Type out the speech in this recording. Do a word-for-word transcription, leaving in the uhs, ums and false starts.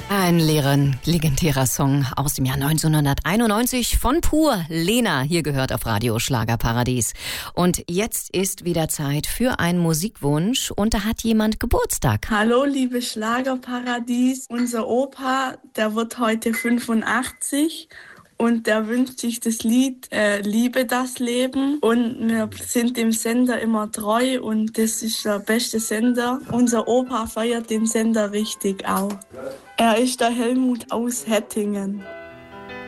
Ein leeren, legendärer Song aus dem Jahr neunzehnhunderteinundneunzig von Pur, Lena, hier gehört auf Radio Schlagerparadies. Und jetzt ist wieder Zeit für einen Musikwunsch und da hat jemand Geburtstag. Hallo, liebe Schlagerparadies. Unser Opa, der wird heute fünfundachtzig. Und der wünscht sich das Lied äh, Liebe das Leben. Und wir sind dem Sender immer treu und das ist der beste Sender. Unser Opa feiert den Sender richtig auch. Er ist der Helmut aus Hettingen.